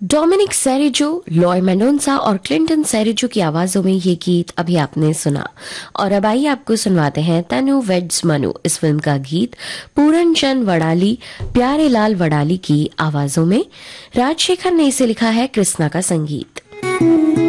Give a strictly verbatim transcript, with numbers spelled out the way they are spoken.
Dominic Cerejo, Loy Mendoza और Clinton Cerejo की आवाजों में ये गीत अभी आपने सुना। और अब आइए आपको सुनवाते हैं तनु वेड्स मनु इस फिल्म का गीत पूरन चंद वड़ाली, प्यारे लाल वड़ाली की आवाजों में। राजशेखर ने इसे लिखा है, कृष्णा का संगीत।